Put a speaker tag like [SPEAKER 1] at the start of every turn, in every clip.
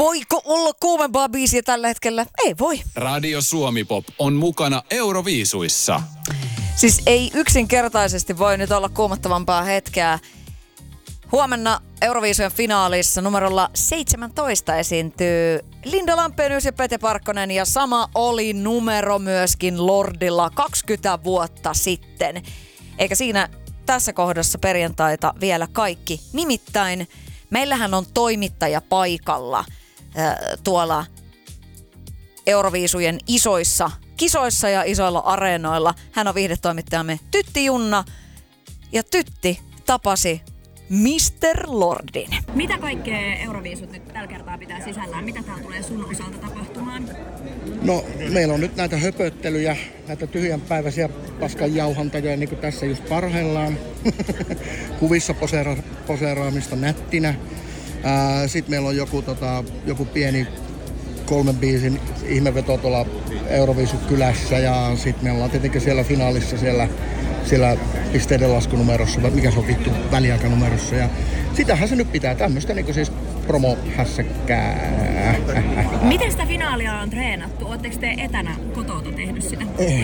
[SPEAKER 1] Voiko olla kuumempaa biisiä tällä hetkellä? Ei voi.
[SPEAKER 2] Radio Suomi Pop on mukana Euroviisuissa.
[SPEAKER 1] Siis ei yksinkertaisesti voi nyt olla kuumottavampaa hetkeä. Huomenna Euroviisujen finaalissa numerolla 17 esiintyy Linda Lampenius ja Pete Parkkonen, ja sama oli numero myöskin Lordilla 20 vuotta sitten. Eikä siinä tässä kohdassa perjantaita vielä kaikki. Nimittäin meillähän on toimittaja paikalla tuolla Euroviisujen isoissa kisoissa ja isoilla areenoilla. Hän on viihdetoimittajamme Tytti Junna, ja Tytti tapasi Mr. Lordin.
[SPEAKER 3] Mitä kaikkea Euroviisut nyt tällä kertaa pitää sisällään? Mitä täällä tulee sun osalta tapahtumaan?
[SPEAKER 4] No, meillä on nyt näitä höpöttelyjä, näitä tyhjänpäiväisiä paskan jauhantajia, niin kuin tässä just parhaillaan. Kuvissa poseeraamista nättinä. Sitten meillä on joku pieni 3 biisin ihmeveto tuolla Euroviisukylässä, ja sitten me ollaan tietenkin siellä finaalissa siellä pisteiden laskunumerossa, mikä se on vittu, väliaikanumerossa, ja sitähän se nyt pitää, tämmöistä niinku siis promo-hässäkkää.
[SPEAKER 3] Miten sitä finaalia on treenattu? Oletteko te etänä kotouta tehnyt sitä?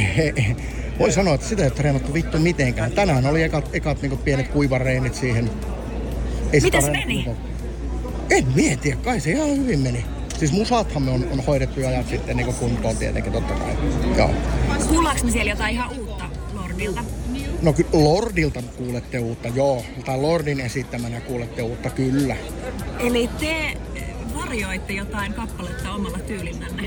[SPEAKER 4] Voi sanoa, että sitä ei ole treenattu vittu mitenkään. Tänään oli ekat niinku pienet kuivareenit siihen.
[SPEAKER 3] Mitäs meni?
[SPEAKER 4] En mietiä, kai se ihan hyvin meni. Siis musathan me on hoidettu jo ajat sitten niin kuntoon tietenkin, totta kai. Joo.
[SPEAKER 3] Kuullaanko me siellä jotain ihan uutta Lordilta?
[SPEAKER 4] No kyllä Lordilta kuulette uutta, joo. Tai Lordin esittämänä kuulette uutta, kyllä.
[SPEAKER 3] Eli te varjoitte jotain kappaletta omalla tyylillänne?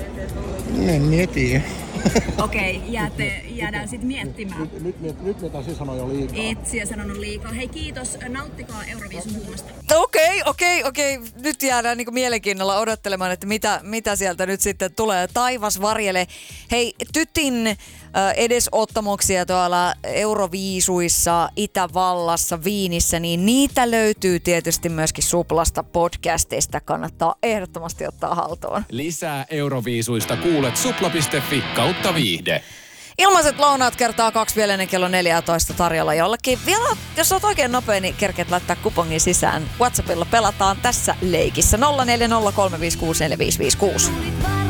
[SPEAKER 4] En mietiä.
[SPEAKER 3] Okei, jäädään sitten miettimään.
[SPEAKER 4] Nyt me taisi sanoa jo liikaa.
[SPEAKER 3] Etsiä sanonut liikaa. Hei, kiitos. Nauttikaa Euroviisun huumasta.
[SPEAKER 1] Okei. Nyt jäädään niinku mielenkiinnolla odottelemaan, että mitä sieltä nyt sitten tulee. Taivas varjele. Hei, Tytin edesottamuksia tuolla Euroviisuissa, Itävallassa, Viinissä, niin niitä löytyy tietysti myöskin Suplasta podcastista. Kannattaa ehdottomasti ottaa haltuun.
[SPEAKER 2] Lisää Euroviisuista kuulet supla.fi/viihde.
[SPEAKER 1] Ilmaiset lounaat kertaa 2 vielä ennen kello 14 tarjolla jollekin. Vielä, jos olet oikein nopea, niin kerkeät laittaa kupongin sisään. WhatsAppilla pelataan tässä leikissä 0403564556.